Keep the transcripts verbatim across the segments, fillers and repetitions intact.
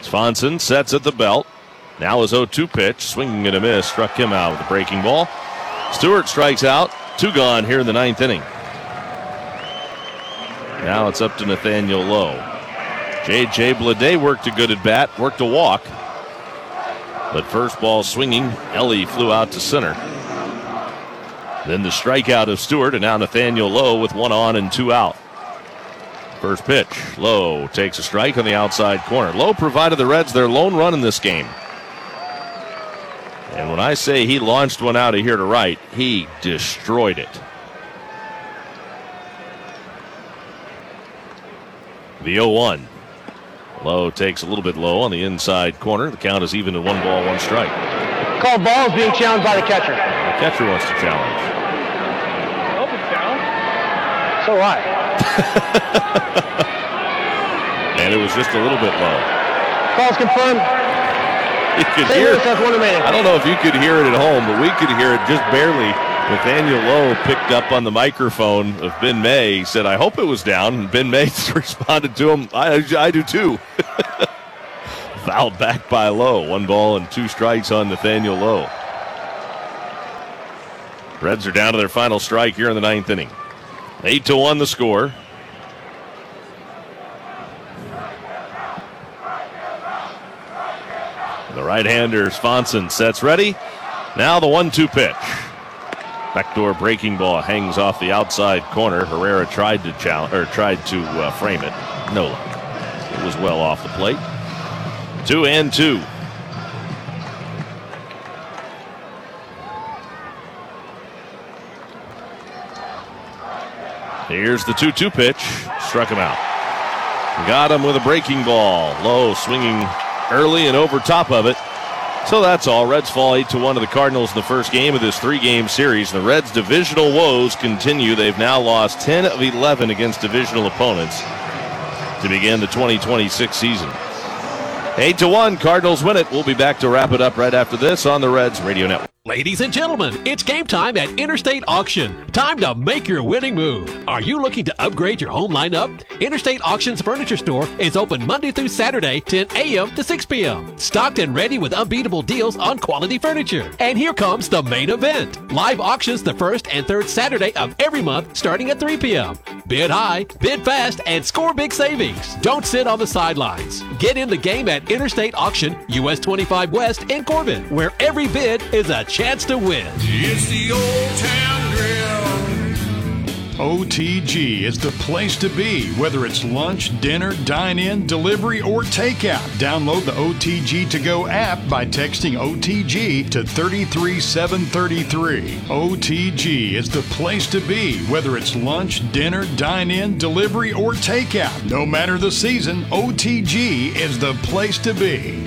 Swanson sets at the belt. Now his oh two pitch, swinging and a miss, struck him out with a breaking ball. Stewart strikes out, two gone here in the ninth inning. Now it's up to Nathaniel Lowe. J J Bleday worked a good at bat, worked a walk. But first ball swinging, Ellie flew out to center. Then the strikeout of Stewart, and now Nathaniel Lowe with one on and two out. First pitch, Lowe takes a strike on the outside corner. Lowe provided the Reds their lone run in this game. And when I say he launched one out of here to right, he destroyed it. The oh one. Lowe takes a little bit low on the inside corner. The count is even at one ball, one strike. Called ball is being challenged by the catcher. The catcher wants to challenge. Open challenge. So what? And it was just a little bit low. Call's confirmed. You could Saint hear Louis has one remaining. I don't know if you could hear it at home, but we could hear it just barely. Nathaniel Lowe picked up on the microphone of Ben May. He said, I hope it was down. And Ben May responded to him, I, I do too. Fouled back by Lowe. One ball and two strikes on Nathaniel Lowe. Reds are down to their final strike here in the ninth inning. Eight to one the score. The right-hander Swanson sets ready. Now the one two pitch. Backdoor breaking ball hangs off the outside corner. Herrera tried to challenge or tried to uh, frame it. No luck. It was well off the plate. Two and two. Here's the two two pitch. Struck him out. Got him with a breaking ball. Lowe swinging early and over top of it. So that's all. Reds fall eight to one to the Cardinals in the first game of this three-game series. The Reds' divisional woes continue. They've now lost ten of eleven against divisional opponents to begin the twenty twenty-six season. eight to one, Cardinals win it. We'll be back to wrap it up right after this on the Reds Radio Network. Ladies and gentlemen, it's game time at Interstate Auction. Time to make your winning move. Are you looking to upgrade your home lineup? Interstate Auction's furniture store is open Monday through Saturday, ten a.m. to six p.m. Stocked and ready with unbeatable deals on quality furniture. And here comes the main event. Live auctions the first and third Saturday of every month starting at three p.m. Bid high, bid fast, and score big savings. Don't sit on the sidelines. Get in the game at Interstate Auction, U S twenty-five West in Corbin, where every bid is a chance to win. It's the Old Town Grill. O T G is the place to be, whether it's lunch, dinner, dine-in, delivery, or takeout. Download the O T G To Go app by texting O T G to three three seven three three. O T G is the place to be, whether it's lunch, dinner, dine-in, delivery, or takeout. No matter the season, O T G is the place to be.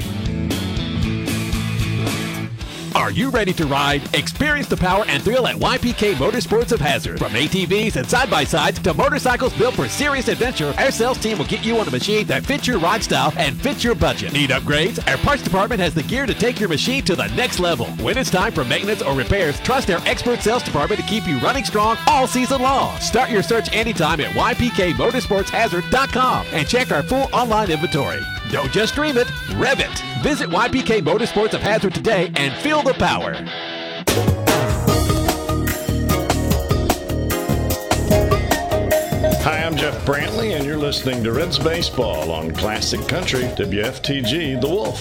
Are you ready to ride? Experience the power and thrill at Y P K Motorsports of Hazard. From A T Vs and side-by-sides to motorcycles built for serious adventure, our sales team will get you on a machine that fits your ride style and fits your budget. Need upgrades? Our parts department has the gear to take your machine to the next level. When it's time for maintenance or repairs, trust our expert sales department to keep you running strong all season long. Start your search anytime at Y P K motorsports hazard dot com and check our full online inventory. Don't just dream it, rev it. Visit Y P K Motorsports of Hazard today and feel the power. Hi, I'm Jeff Brantley, and you're listening to Reds Baseball on Classic Country, W F T G, The Wolf.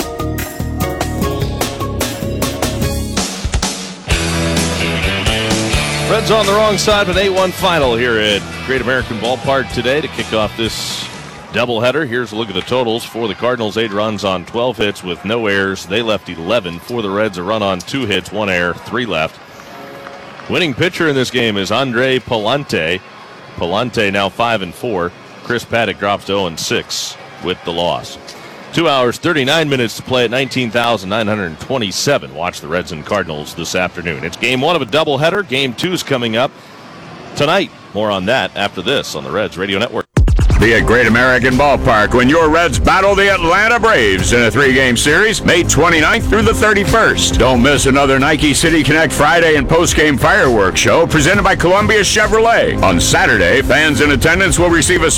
Reds on the wrong side of an eight one final here at Great American Ballpark today to kick off this doubleheader. Here's a look at the totals for the Cardinals. Eight runs on twelve hits with no errors. They left eleven. For the Reds, a run on two hits, one error, three left. Winning pitcher in this game is Andre Palante. Palante now five and four. Chris Paddock drops to oh and six with the loss. Two hours, thirty-nine minutes to play at nineteen thousand nine hundred twenty-seven. Watch the Reds and Cardinals this afternoon. It's game one of a doubleheader. Game two's coming up tonight. More on that after this on the Reds Radio Network. Be at Great American Ballpark when your Reds battle the Atlanta Braves in a three-game series, May twenty-ninth through the thirty-first. Don't miss another Nike City Connect Friday and post-game fireworks show presented by Columbia Chevrolet. On Saturday, fans in attendance will receive a